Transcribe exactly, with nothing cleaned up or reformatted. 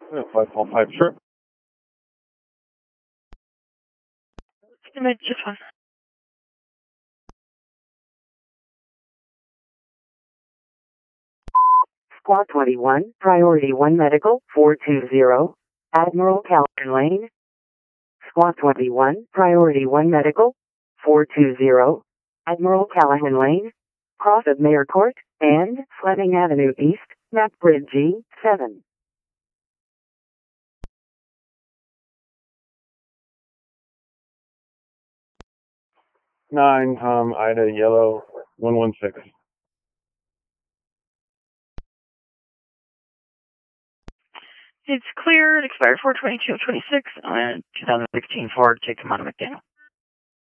five four five, sure. Estimate this one. Squad twenty-one, Priority one Medical, four two zero, Admiral Callahan Lane. Squad twenty-one, Priority one Medical, four two zero, Admiral Callahan Lane, cross of Mayor Court, and Fleming Avenue East, map grid G seven. Nine, Tom, Ida, Yellow, one one six. It's clear. It expired four twenty-two twenty-six on two thousand sixteen Ford Tacoma McDaniel.